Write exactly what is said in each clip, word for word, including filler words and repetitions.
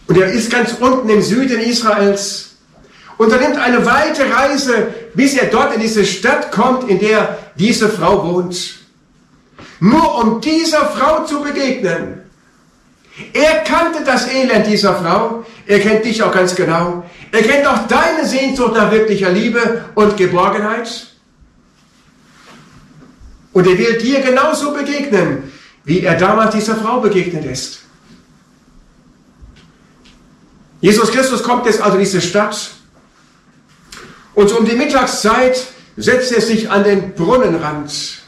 Und er ist ganz unten im Süden Israels, unternimmt eine weite Reise, bis er dort in diese Stadt kommt, in der diese Frau wohnt. Nur um dieser Frau zu begegnen. Er kannte das Elend dieser Frau. Er kennt dich auch ganz genau. Er kennt auch deine Sehnsucht nach wirklicher Liebe und Geborgenheit. Und er will dir genauso begegnen, wie er damals dieser Frau begegnet ist. Jesus Christus kommt jetzt also in diese Stadt. Und so um die Mittagszeit setzt er sich an den Brunnenrand.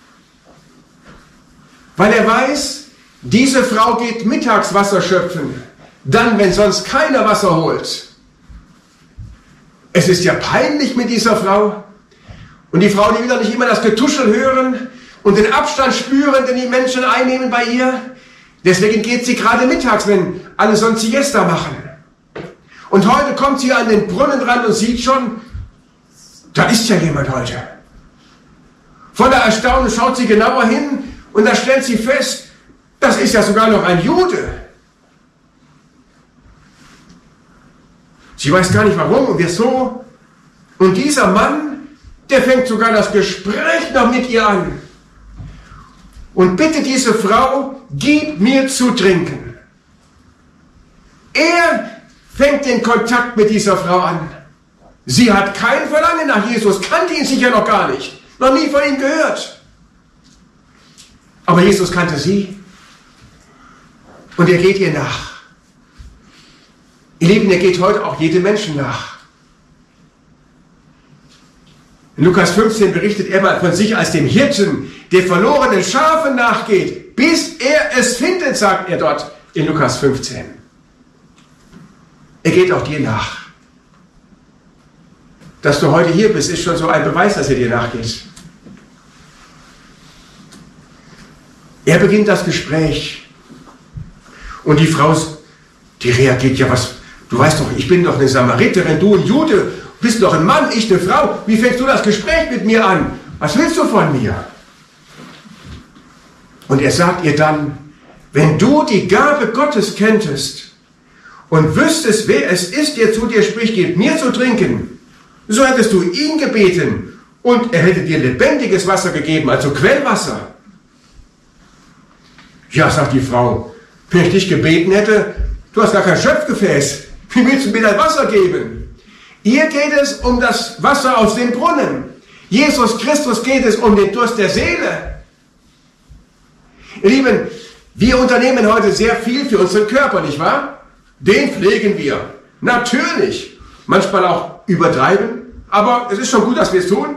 Weil er weiß, diese Frau geht mittags Wasser schöpfen, dann, wenn sonst keiner Wasser holt. Es ist ja peinlich mit dieser Frau. Und die Frau, die will doch nicht immer das Getuschel hören und den Abstand spüren, den die Menschen einnehmen bei ihr. Deswegen geht sie gerade mittags, wenn alle sonst Siesta machen. Und heute kommt sie an den Brunnenrand und sieht schon, da ist ja jemand heute. Voller Erstaunen schaut sie genauer hin und da stellt sie fest, das ist ja sogar noch ein Jude. Sie weiß gar nicht warum und wieso. Und dieser Mann, der fängt sogar das Gespräch noch mit ihr an. Und bittet diese Frau, gib mir zu trinken. Er fängt den Kontakt mit dieser Frau an. Sie hat kein Verlangen nach Jesus, kannte ihn sicher noch gar nicht, noch nie von ihm gehört. Aber Jesus kannte sie. Und er geht ihr nach. Ihr Lieben, er geht heute auch jedem Menschen nach. In Lukas fünfzehn berichtet er mal von sich als dem Hirten, der verlorenen Schafen nachgeht, bis er es findet, sagt er dort in Lukas fünfzehn. Er geht auch dir nach. Dass du heute hier bist, ist schon so ein Beweis, dass er dir nachgeht. Er beginnt das Gespräch. Und die Frau, die reagiert, ja was, du weißt doch, ich bin doch eine Samariterin, du ein Jude, bist doch ein Mann, ich eine Frau. Wie fängst du das Gespräch mit mir an? Was willst du von mir? Und er sagt ihr dann, wenn du die Gabe Gottes kenntest und wüsstest, wer es ist, der zu dir spricht, gib mir zu trinken, so hättest du ihn gebeten und er hätte dir lebendiges Wasser gegeben, also Quellwasser. Ja, sagt die Frau, wenn ich dich gebeten hätte, du hast gar kein Schöpfgefäß, wie willst du mir dein Wasser geben? Hier geht es um das Wasser aus dem Brunnen. Jesus Christus geht es um den Durst der Seele. Ihr Lieben, wir unternehmen heute sehr viel für unseren Körper, nicht wahr? Den pflegen wir. Natürlich. Manchmal auch übertreiben. Aber es ist schon gut, dass wir es tun.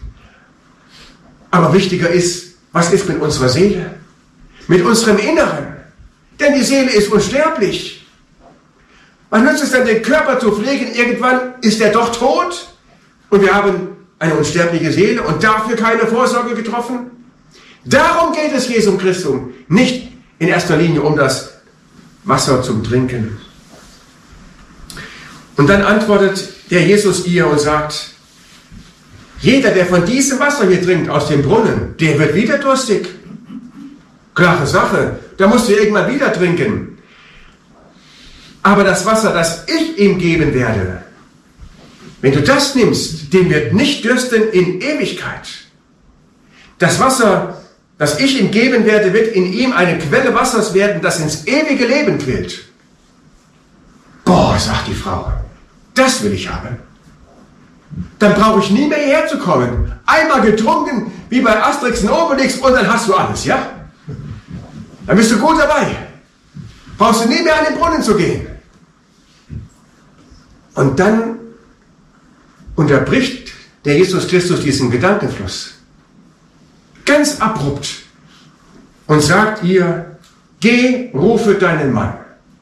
Aber wichtiger ist, was ist mit unserer Seele? Mit unserem Inneren. Denn die Seele ist unsterblich. Was nützt es denn, den Körper zu pflegen? Irgendwann ist er doch tot. Und wir haben eine unsterbliche Seele und dafür keine Vorsorge getroffen. Darum geht es Jesum Christum. Nicht in erster Linie um das Wasser zum Trinken. Und dann antwortet der Jesus ihr und sagt, jeder, der von diesem Wasser hier trinkt, aus dem Brunnen, der wird wieder durstig. Klare Sache, da musst du irgendwann wieder trinken. Aber das Wasser, das ich ihm geben werde, wenn du das nimmst, dem wird nicht dürsten in Ewigkeit. Das Wasser, das ich ihm geben werde, wird in ihm eine Quelle Wassers werden, das ins ewige Leben quillt. Boah, sagt die Frau, das will ich haben. Dann brauche ich nie mehr hierher zu kommen. Einmal getrunken, wie bei Asterix und Obelix, und dann hast du alles, ja? Dann bist du gut dabei. Brauchst du nie mehr an den Brunnen zu gehen. Und dann unterbricht der Jesus Christus diesen Gedankenfluss. Ganz abrupt. Und sagt ihr, geh, rufe deinen Mann.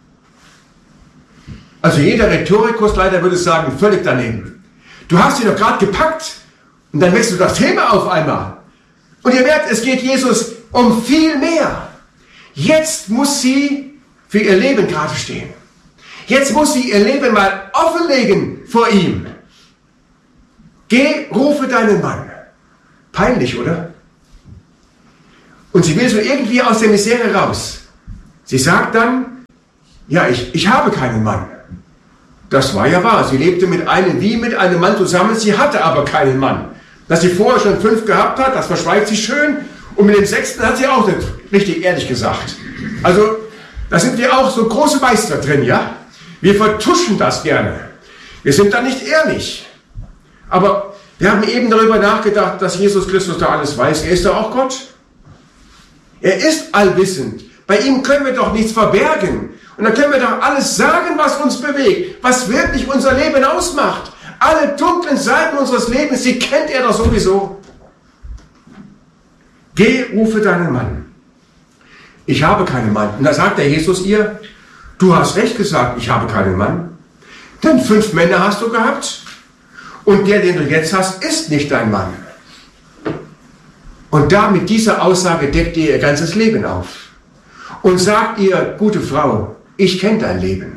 Also jeder Rhetorikursleiter würde sagen, völlig daneben. Du hast ihn doch gerade gepackt und dann wechselst du das Thema auf einmal. Und ihr merkt, es geht Jesus um viel mehr. Jetzt muss sie für ihr Leben gerade stehen. Jetzt muss sie ihr Leben mal offenlegen vor ihm. Geh, rufe deinen Mann. Peinlich, oder? Und sie will so irgendwie aus der Misere raus. Sie sagt dann, ja, ich, ich habe keinen Mann. Das war ja wahr. Sie lebte mit einem wie mit einem Mann zusammen, sie hatte aber keinen Mann. Dass sie vorher schon fünf gehabt hat, das verschweigt sie schön. Und mit dem sechsten hat sie auch nicht richtig ehrlich gesagt. Also, da sind wir auch so große Meister drin, ja? Wir vertuschen das gerne. Wir sind da nicht ehrlich. Aber wir haben eben darüber nachgedacht, dass Jesus Christus da alles weiß. Er ist doch auch Gott. Er ist allwissend. Bei ihm können wir doch nichts verbergen. Und dann können wir doch alles sagen, was uns bewegt, was wirklich unser Leben ausmacht. Alle dunklen Seiten unseres Lebens, die kennt er doch sowieso. Geh, rufe deinen Mann. Ich habe keinen Mann. Und da sagt der Jesus ihr, du hast recht gesagt, ich habe keinen Mann. Denn fünf Männer hast du gehabt. Und der, den du jetzt hast, ist nicht dein Mann. Und da mit dieser Aussage deckt ihr ihr ganzes Leben auf. Und sagt ihr, gute Frau, ich kenne dein Leben.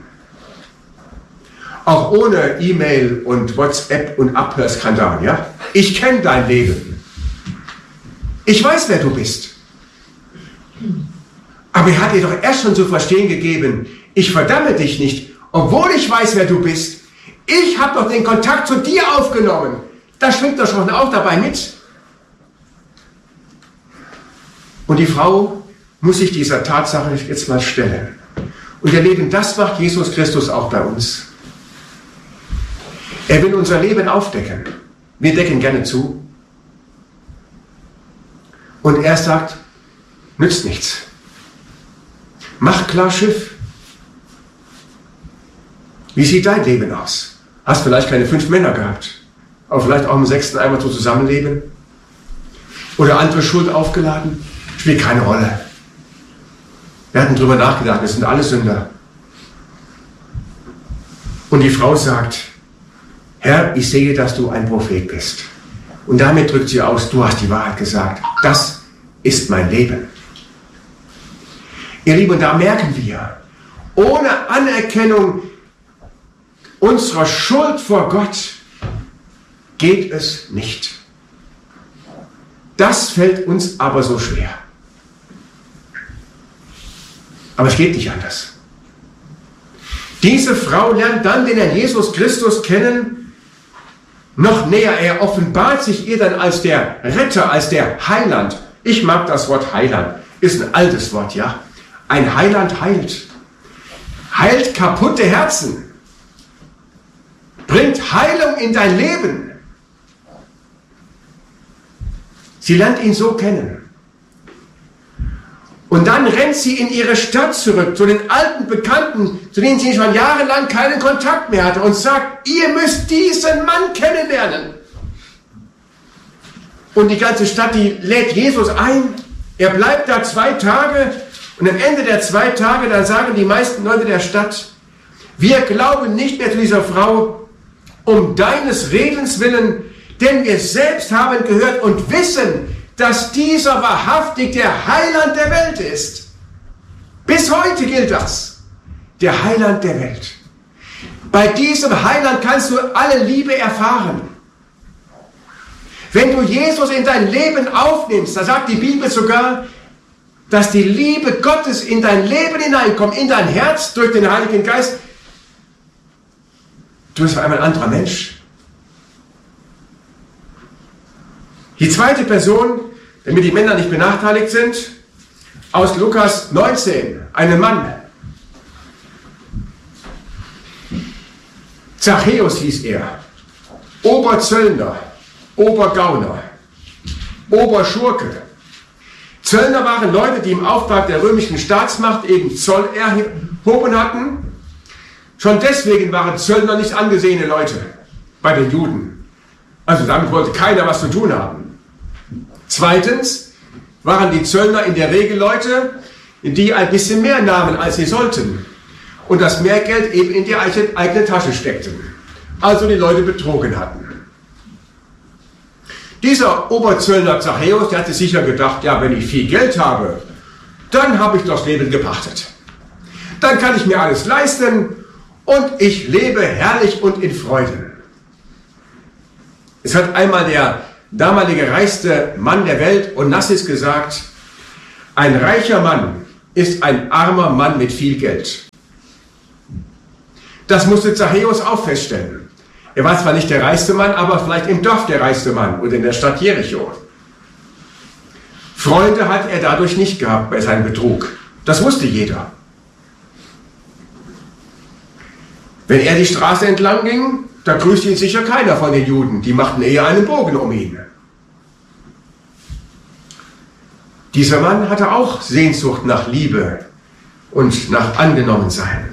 Auch ohne E-Mail und WhatsApp und Abhörskandal, ja? Ich kenne dein Leben. Ich weiß, wer du bist. Aber er hat dir doch erst schon zu verstehen gegeben, ich verdamme dich nicht, obwohl ich weiß, wer du bist. Ich habe doch den Kontakt zu dir aufgenommen. Das schwingt doch schon auch dabei mit. Und die Frau muss sich dieser Tatsache jetzt mal stellen. Und ihr Leben, das macht Jesus Christus auch bei uns. Er will unser Leben aufdecken. Wir decken gerne zu. Und er sagt, nützt nichts. Mach klar Schiff. Wie sieht dein Leben aus? Hast vielleicht keine fünf Männer gehabt, aber vielleicht auch im sechsten einmal so zusammenleben? Oder andere Schuld aufgeladen? Spielt keine Rolle. Wir hatten drüber nachgedacht, wir sind alle Sünder. Und die Frau sagt, Herr, ich sehe, dass du ein Prophet bist. Und damit drückt sie aus, du hast die Wahrheit gesagt. Das ist mein Leben. Ihr Lieben, da merken wir, ohne Anerkennung unserer Schuld vor Gott geht es nicht. Das fällt uns aber so schwer. Aber es geht nicht anders. Diese Frau lernt dann den Herrn Jesus Christus kennen, noch näher. Er offenbart sich ihr dann als der Retter, als der Heiland. Ich mag das Wort Heiland. Ist ein altes Wort, ja. Ein Heiland heilt. Heilt kaputte Herzen. Bringt Heilung in dein Leben. Sie lernt ihn so kennen. Und dann rennt sie in ihre Stadt zurück, zu den alten Bekannten, zu denen sie schon jahrelang keinen Kontakt mehr hatte, und sagt, ihr müsst diesen Mann kennenlernen. Und die ganze Stadt, die lädt Jesus ein. Er bleibt da zwei Tage und am Ende der zwei Tage, dann sagen die meisten Leute der Stadt, wir glauben nicht mehr zu dieser Frau um deines Redens willen, denn wir selbst haben gehört und wissen, dass dieser wahrhaftig der Heiland der Welt ist. Bis heute gilt das. Der Heiland der Welt. Bei diesem Heiland kannst du alle Liebe erfahren. Wenn du Jesus in dein Leben aufnimmst, da sagt die Bibel sogar, dass die Liebe Gottes in dein Leben hineinkommt, in dein Herz durch den Heiligen Geist. Du bist auf einmal ein anderer Mensch. Die zweite Person, damit die Männer nicht benachteiligt sind, aus Lukas neunzehn, ein Mann. Zachäus hieß er, Oberzöllner, Obergauner, Oberschurke. Zöllner waren Leute, die im Auftrag der römischen Staatsmacht eben Zoll erhoben hatten. Schon deswegen waren Zöllner nicht angesehene Leute bei den Juden. Also damit wollte keiner was zu tun haben. Zweitens waren die Zöllner in der Regel Leute, die ein bisschen mehr nahmen, als sie sollten. Und das Mehrgeld eben in die eigene Tasche steckten. Also die Leute betrogen hatten. Dieser Oberzöllner Zachäus, der hatte sicher gedacht, ja, wenn ich viel Geld habe, dann habe ich das Leben gepachtet. Dann kann ich mir alles leisten und ich lebe herrlich und in Freuden. Es hat einmal der damalige reichste Mann der Welt, Onassis, gesagt, ein reicher Mann ist ein armer Mann mit viel Geld. Das musste Zachäus auch feststellen. Er war zwar nicht der reichste Mann, aber vielleicht im Dorf der reichste Mann oder in der Stadt Jericho. Freunde hat er dadurch nicht gehabt bei seinem Betrug. Das wusste jeder. Wenn er die Straße entlang ging, da grüßte ihn sicher keiner von den Juden. Die machten eher einen Bogen um ihn. Dieser Mann hatte auch Sehnsucht nach Liebe und nach Angenommensein.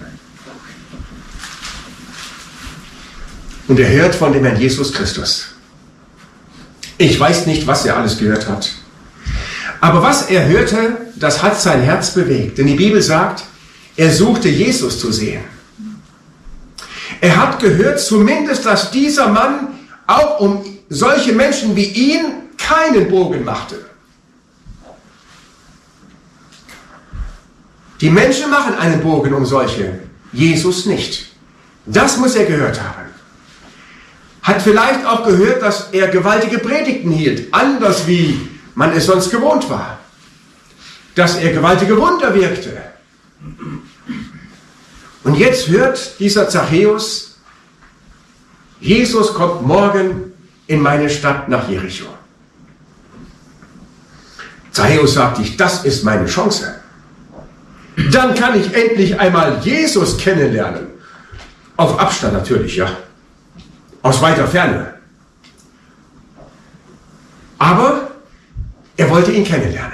Und er hört von dem Herrn Jesus Christus. Ich weiß nicht, was er alles gehört hat. Aber was er hörte, das hat sein Herz bewegt. Denn die Bibel sagt, er suchte Jesus zu sehen. Er hat gehört zumindest, dass dieser Mann auch um solche Menschen wie ihn keinen Bogen machte. Die Menschen machen einen Bogen um solche, Jesus nicht. Das muss er gehört haben. Hat vielleicht auch gehört, dass er gewaltige Predigten hielt, anders wie man es sonst gewohnt war. Dass er gewaltige Wunder wirkte. Und jetzt hört dieser Zachäus, Jesus kommt morgen in meine Stadt nach Jericho. Zachäus sagt sich, das ist meine Chance. Dann kann ich endlich einmal Jesus kennenlernen. Auf Abstand natürlich, ja. Aus weiter Ferne. Aber er wollte ihn kennenlernen.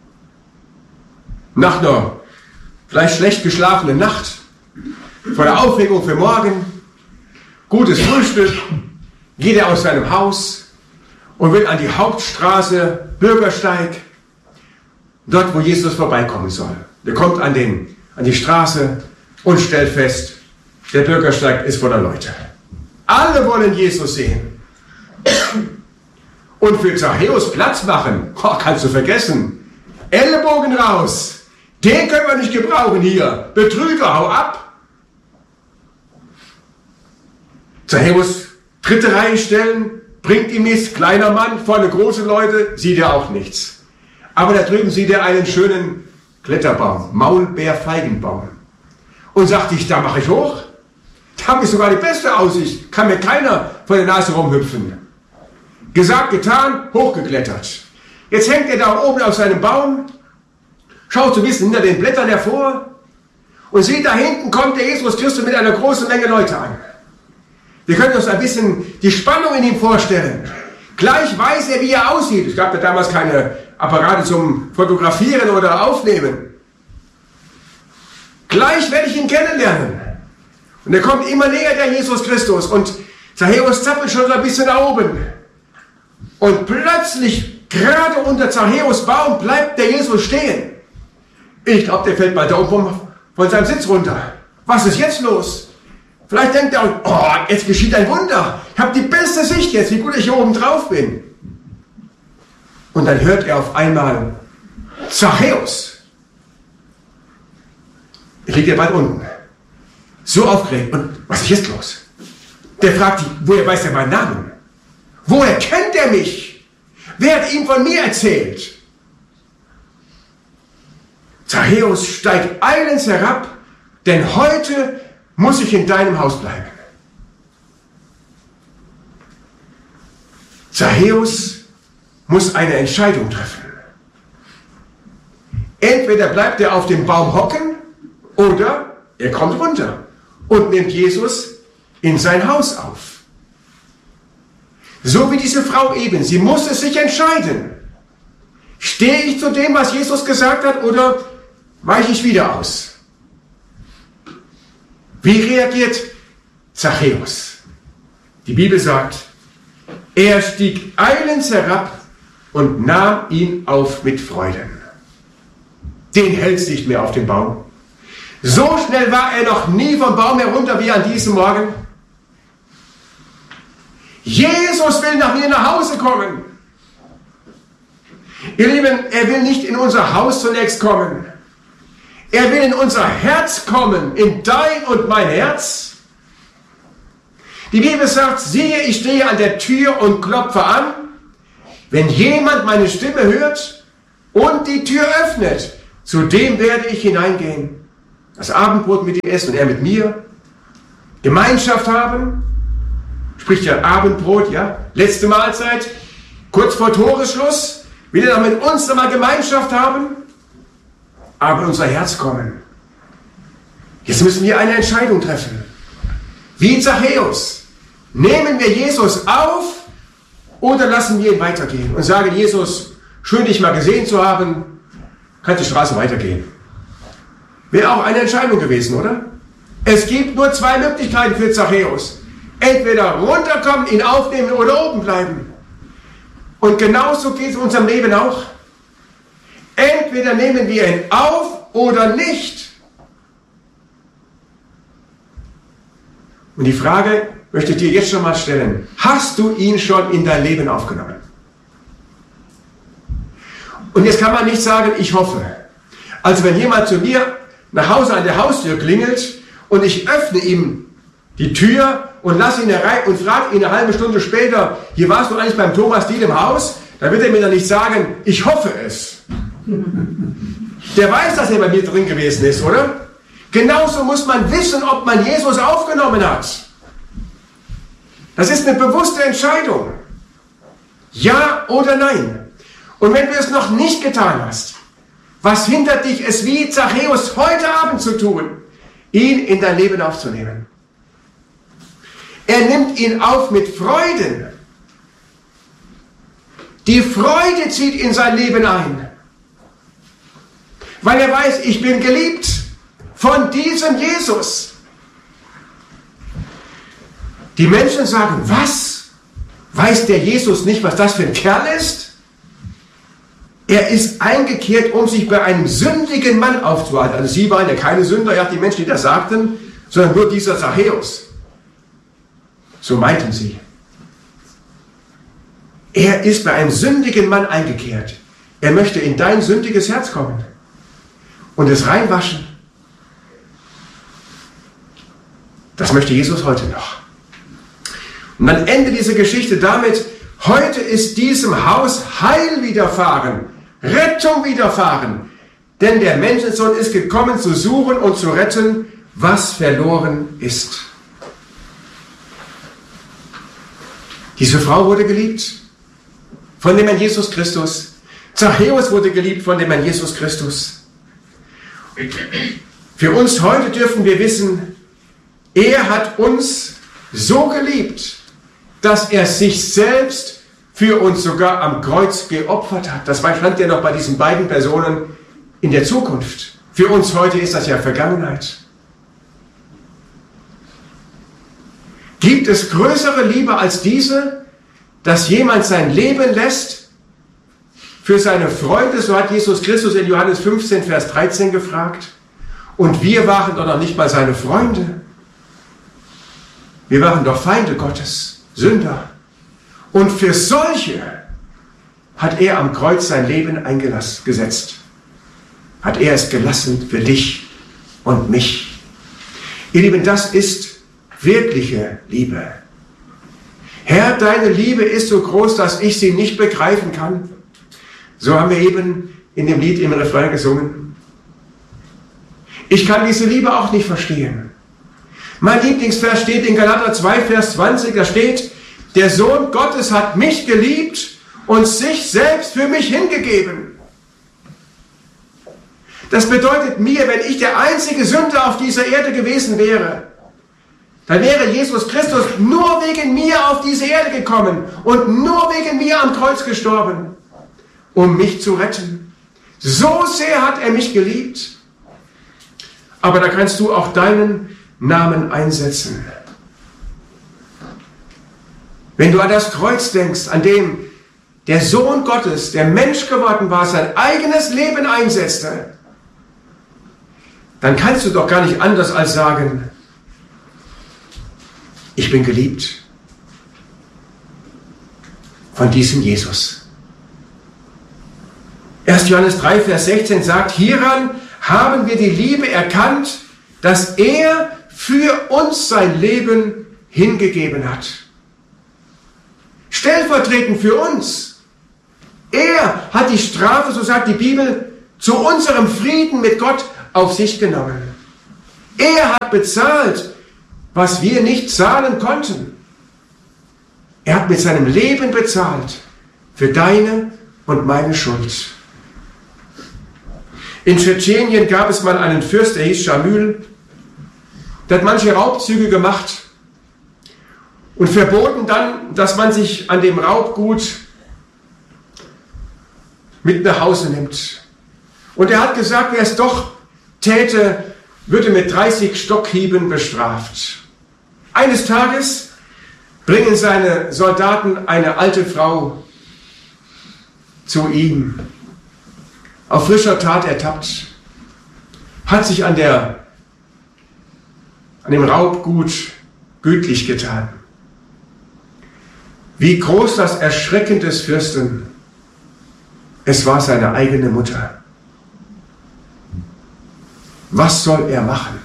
Nach einer vielleicht schlecht geschlafenen Nacht, vor der Aufregung für morgen, gutes Frühstück, geht er aus seinem Haus und will an die Hauptstraße, Bürgersteig, dort, wo Jesus vorbeikommen soll. Er kommt an, den, an die Straße und stellt fest, der Bürgersteig ist voller Leute. Alle wollen Jesus sehen. Und für Zachäus Platz machen, oh, kannst du vergessen. Ellenbogen raus. Den können wir nicht gebrauchen hier. Betrüger, hau ab. Zachäus, dritte Reihe stellen, bringt ihm nichts. Kleiner Mann, vorne große Leute, sieht er auch nichts. Aber da drüben sieht er einen schönen Kletterbaum, Maulbeerfeigenbaum. Und sagt sich, da mache ich hoch. Da habe ich sogar die beste Aussicht. Kann mir keiner vor der Nase rumhüpfen. Gesagt, getan, hochgeklettert. Jetzt hängt er da oben auf seinem Baum, schaut so ein bisschen hinter den Blättern hervor und sieht, da hinten kommt der Jesus Christus mit einer großen Menge Leute an. Wir können uns ein bisschen die Spannung in ihm vorstellen. Gleich weiß er, wie er aussieht. Es gab ja damals keine Apparate zum Fotografieren oder Aufnehmen. Gleich werde ich ihn kennenlernen. Und er kommt immer näher, der Jesus Christus. Und Zachäus zappelt schon so ein bisschen nach oben. Und plötzlich, gerade unter Zachäus Baum, bleibt der Jesus stehen. Ich glaube, der fällt mal da oben von seinem Sitz runter. Was ist jetzt los? Vielleicht denkt er, oh, jetzt geschieht ein Wunder. Ich habe die beste Sicht jetzt, wie gut ich hier oben drauf bin. Und dann hört er auf einmal Zachäus. Er liegt ja bald unten. So aufgeregt. Und was ist jetzt los? Der fragt sich, woher weiß er meinen Namen? Woher kennt er mich? Wer hat ihm von mir erzählt? Zachäus, steigt eilends herab, denn heute muss ich in deinem Haus bleiben. Zachäus muss eine Entscheidung treffen. Entweder bleibt er auf dem Baum hocken oder er kommt runter und nimmt Jesus in sein Haus auf. So wie diese Frau eben, sie musste sich entscheiden. Stehe ich zu dem, was Jesus gesagt hat, oder weiche ich wieder aus? Wie reagiert Zachäus? Die Bibel sagt, er stieg eilends herab und nahm ihn auf mit Freuden. Den hält's nicht mehr auf dem Baum. So schnell war er noch nie vom Baum herunter wie an diesem Morgen. Jesus will nach mir nach Hause kommen. Ihr Lieben, er will nicht in unser Haus zunächst kommen. Er will in unser Herz kommen, in dein und mein Herz. Die Bibel sagt, siehe, ich stehe an der Tür und klopfe an. Wenn jemand meine Stimme hört und die Tür öffnet, zu dem werde ich hineingehen, das Abendbrot mit ihm essen und er mit mir. Gemeinschaft haben, sprich ja Abendbrot, ja, letzte Mahlzeit, kurz vor Toresschluss, will er dann mit uns nochmal Gemeinschaft haben, aber in unser Herz kommen. Jetzt müssen wir eine Entscheidung treffen. Wie Zachäus, nehmen wir Jesus auf oder lassen wir ihn weitergehen und sagen, Jesus, schön dich mal gesehen zu haben, kannst die Straße weitergehen. Wäre auch eine Entscheidung gewesen, oder? Es gibt nur zwei Möglichkeiten für Zachäus. Entweder runterkommen, ihn aufnehmen oder oben bleiben. Und genauso geht es in unserem Leben auch. Entweder nehmen wir ihn auf oder nicht. Und die Frage möchte ich dir jetzt schon mal stellen. Hast du ihn schon in dein Leben aufgenommen? Und jetzt kann man nicht sagen, ich hoffe. Also wenn jemand zu mir nach Hause an der Haustür klingelt und ich öffne ihm die Tür und lasse ihn herein und frage ihn eine halbe Stunde später, hier warst du eigentlich beim Thomas Diel im Haus, dann wird er mir dann nicht sagen, ich hoffe es. Der weiß, dass er bei mir drin gewesen ist, oder? Genauso muss man wissen, ob man Jesus aufgenommen hat. Das ist eine bewusste Entscheidung. Ja oder nein. Und wenn du es noch nicht getan hast, was hindert dich, es wie Zachäus heute Abend zu tun, ihn in dein Leben aufzunehmen? Er nimmt ihn auf mit Freuden. Die Freude zieht in sein Leben ein. Weil er weiß, ich bin geliebt von diesem Jesus. Die Menschen sagen, was? Weiß der Jesus nicht, was das für ein Kerl ist? Er ist eingekehrt, um sich bei einem sündigen Mann aufzuhalten. Also sie waren ja keine Sünder, ja, die Menschen, die das sagten, sondern nur dieser Zachäus. So meinten sie. Er ist bei einem sündigen Mann eingekehrt. Er möchte in dein sündiges Herz kommen und es reinwaschen. Das möchte Jesus heute noch. Und dann endet diese Geschichte damit, heute ist diesem Haus Heil widerfahren, Rettung widerfahren, denn der Menschensohn ist gekommen zu suchen und zu retten, was verloren ist. Diese Frau wurde geliebt von dem Herrn Jesus Christus. Zachäus wurde geliebt von dem Herrn Jesus Christus. Für uns heute dürfen wir wissen, er hat uns so geliebt, dass er sich selbst für uns sogar am Kreuz geopfert hat. Das stand ja noch bei diesen beiden Personen in der Zukunft. Für uns heute ist das ja Vergangenheit. Gibt es größere Liebe als diese, dass jemand sein Leben lässt für seine Freunde? So hat Jesus Christus in Johannes fünfzehn, Vers dreizehn gefragt. Und wir waren doch noch nicht mal seine Freunde. Wir waren doch Feinde Gottes, Sünder. Und für solche hat er am Kreuz sein Leben eingesetzt. Hat er es gelassen für dich und mich. Ihr Lieben, das ist wirkliche Liebe. Herr, deine Liebe ist so groß, dass ich sie nicht begreifen kann. So haben wir eben in dem Lied im Refrain gesungen. Ich kann diese Liebe auch nicht verstehen. Mein Lieblingsvers steht in Galater zwei, Vers zwanzig, da steht, der Sohn Gottes hat mich geliebt und sich selbst für mich hingegeben. Das bedeutet mir, wenn ich der einzige Sünder auf dieser Erde gewesen wäre, dann wäre Jesus Christus nur wegen mir auf diese Erde gekommen und nur wegen mir am Kreuz gestorben, um mich zu retten. So sehr hat er mich geliebt. Aber da kannst du auch deinen Namen einsetzen. Wenn du an das Kreuz denkst, an dem der Sohn Gottes, der Mensch geworden war, sein eigenes Leben einsetzte, dann kannst du doch gar nicht anders als sagen, ich bin geliebt von diesem Jesus. erster Johannes drei, Vers sechzehn sagt, hieran haben wir die Liebe erkannt, dass er für uns sein Leben hingegeben hat. Stellvertretend für uns. Er hat die Strafe, so sagt die Bibel, zu unserem Frieden mit Gott auf sich genommen. Er hat bezahlt was wir nicht zahlen konnten. Er hat mit seinem Leben bezahlt für deine und meine Schuld. In Tschetschenien gab es mal einen Fürst, der hieß Schamyl, der hat manche Raubzüge gemacht und verboten dann, dass man sich an dem Raubgut mit nach Hause nimmt. Und er hat gesagt, wer es doch täte, würde mit dreißig Stockhieben bestraft. Eines Tages bringen seine Soldaten eine alte Frau zu ihm, auf frischer Tat ertappt, hat sich an, der, an dem Raubgut gütlich getan. Wie groß das Erschrecken des Fürsten! Es war seine eigene Mutter. Was soll er machen?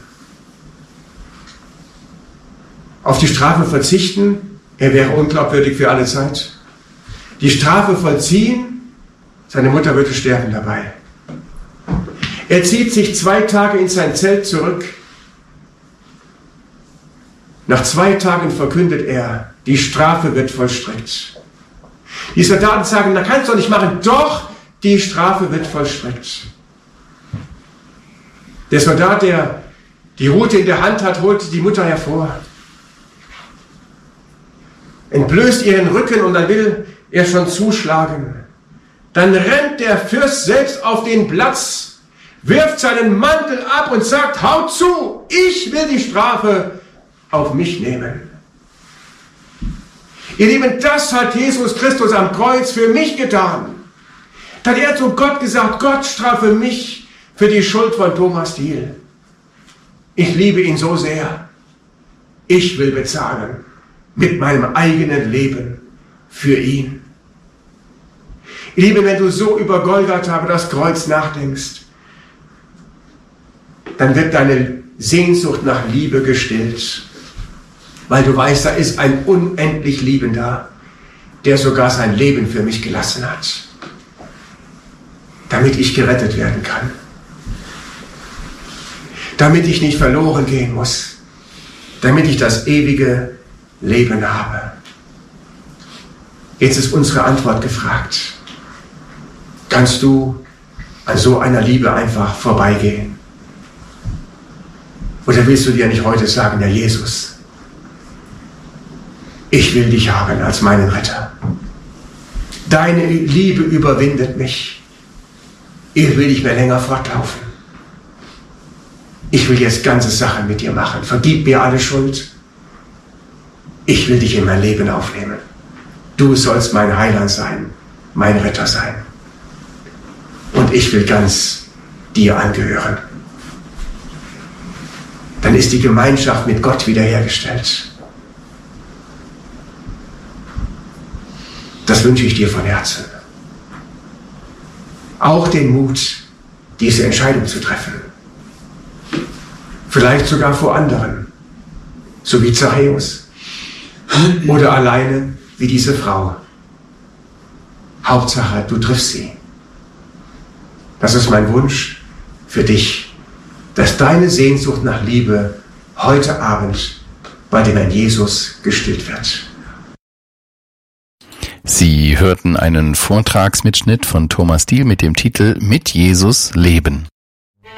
Auf die Strafe verzichten? Er wäre unglaubwürdig für alle Zeit. Die Strafe vollziehen? Seine Mutter würde sterben dabei. Er zieht sich zwei Tage in sein Zelt zurück. Nach zwei Tagen verkündet er, die Strafe wird vollstreckt. Die Soldaten sagen, na kannst du doch nicht machen. Doch, die Strafe wird vollstreckt. Der Soldat, der die Rute in der Hand hat, holt die Mutter hervor, entblößt ihren Rücken und dann will er schon zuschlagen. Dann rennt der Fürst selbst auf den Platz, wirft seinen Mantel ab und sagt, haut zu, ich will die Strafe auf mich nehmen. Ihr Lieben, das hat Jesus Christus am Kreuz für mich getan. Da hat er zu Gott gesagt, Gott strafe mich für die Schuld von Thomas Diel. Ich liebe ihn so sehr. Ich will bezahlen mit meinem eigenen Leben für ihn. Ihr Lieben, wenn du so über Golgatha, über das Kreuz nachdenkst, dann wird deine Sehnsucht nach Liebe gestillt. Weil du weißt, da ist ein unendlich Liebender, der sogar sein Leben für mich gelassen hat, damit ich gerettet werden kann. Damit ich nicht verloren gehen muss, damit ich das ewige Leben habe. Jetzt ist unsere Antwort gefragt. Kannst du an so einer Liebe einfach vorbeigehen? Oder willst du dir nicht heute sagen, ja Jesus, ich will dich haben als meinen Retter. Deine Liebe überwindet mich. Ich will nicht mehr länger fortlaufen. Ich will jetzt ganze Sachen mit dir machen. Vergib mir alle Schuld. Ich will dich in mein Leben aufnehmen. Du sollst mein Heiland sein, mein Retter sein. Und ich will ganz dir angehören. Dann ist die Gemeinschaft mit Gott wiederhergestellt. Das wünsche ich dir von Herzen. Auch den Mut, diese Entscheidung zu treffen. Vielleicht sogar vor anderen, so wie Zachäus. Oder alleine wie diese Frau. Hauptsache, du triffst sie. Das ist mein Wunsch für dich, dass deine Sehnsucht nach Liebe heute Abend bei dem Herrn Jesus gestillt wird. Sie hörten einen Vortragsmitschnitt von Thomas Diel mit dem Titel Mit Jesus leben.